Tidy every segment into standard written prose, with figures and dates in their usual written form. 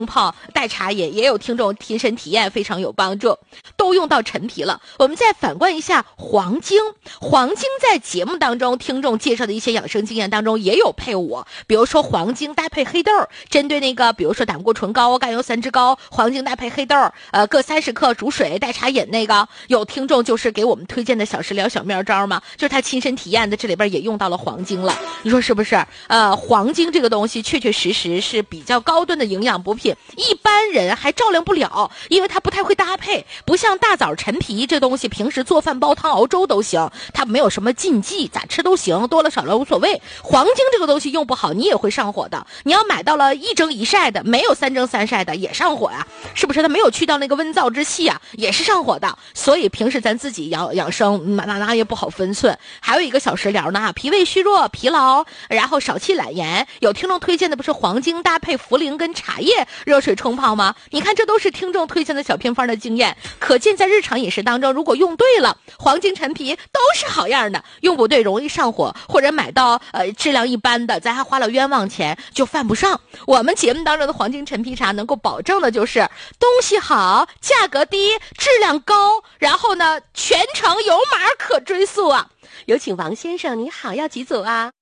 泡代茶也有听众亲身体验，非常有帮助，都用到陈皮了。我们再反观一下黄精，黄精在节目当中听众介绍的一些养生经验当中也有配伍，比如说黄精搭配黑豆，针对那个比如说胆固醇高、甘油三酯高，黄精搭配黑豆，各30克煮水代茶饮，那个有听众就是给我们推荐的小食疗小妙招嘛，就是他亲身体验的，这里边也用到了黄精了，你说是不是？黄精这个东西确确实实是比较高端的营养补品，一般人还照亮不了，因为它不太会搭配，不像大枣陈皮这东西平时做饭煲汤熬粥都行，它没有什么禁忌，咋吃都行，多了少了无所谓。黄精这个东西用不好你也会上火的，你要买到了1蒸1晒的，没有3蒸3晒的也上火呀，是不是？它没有去掉那个温燥之气啊，也是上火的。所以平时咱自己养生哪也不好分寸。还有一个小食疗呢，脾胃虚弱疲劳，然后少气懒言，有听众推荐的不是黄精搭配茯苓跟茶叶热水冲泡吗？你看这都是听众推荐的小偏方的经验，可见在日常饮食当中如果用对了，黄精陈皮都是好样的，用不对容易上火，或者买到质量一般的咱还花了冤枉钱就犯不上。我们节目当中的黄精陈皮茶能够保证的就是东西好，价格低，质量高，然后呢全程有码可追溯啊。有请王先生，你好，要几组啊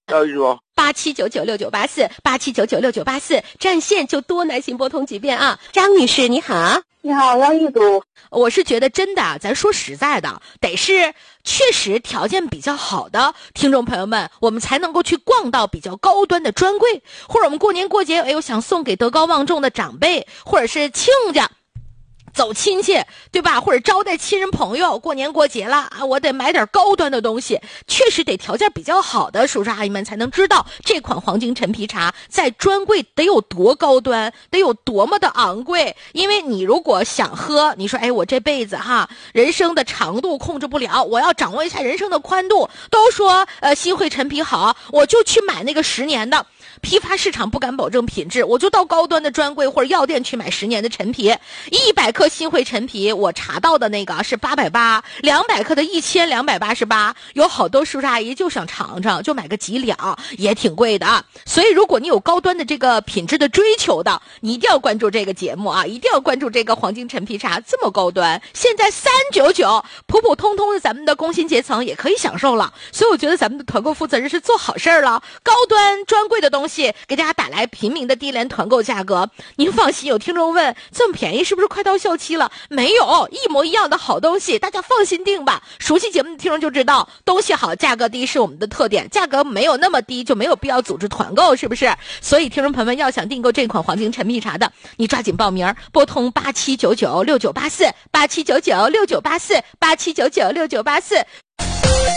？87996984，87996984，占线就多耐心拨通几遍啊。张女士你好。 你好，要1组。 我是觉得真的，咱说实在的，得是确实条件比较好的听众朋友们，我们才能够去逛到比较高端的专柜，或者我们过年过节，哎呦想送给德高望重的长辈，或者是亲家走亲戚，对吧？或者招待亲人朋友，过年过节了啊，我得买点高端的东西，确实得条件比较好的叔叔阿姨们才能知道这款黄精陈皮茶在专柜得有多高端，得有多么的昂贵。因为你如果想喝，你说哎，我这辈子哈，人生的长度控制不了，我要掌握一下人生的宽度。都说新会陈皮好，我就去买那个10年的。批发市场不敢保证品质，我就到高端的专柜或者药店去买10年的陈皮。100克新会陈皮，我查到的那个是880，200克的1288，有好多叔叔阿姨就想尝尝，就买个几两，也挺贵的。所以如果你有高端的这个品质的追求的，你一定要关注这个节目啊，一定要关注这个黄精陈皮茶，这么高端，现在399，普普通通的咱们的工薪阶层也可以享受了。所以我觉得咱们的团购负责人是做好事了，高端专柜的东西给大家打来平民的低廉团购价格，您放心。有听众问这么便宜是不是快到效期了？没有，一模一样的好东西，大家放心订吧。熟悉节目的听众就知道，东西好价格低是我们的特点，价格没有那么低就没有必要组织团购，是不是？所以听众朋友们要想订购这款黄精陈皮茶的，你抓紧报名，拨通87996984，87996984，87996984。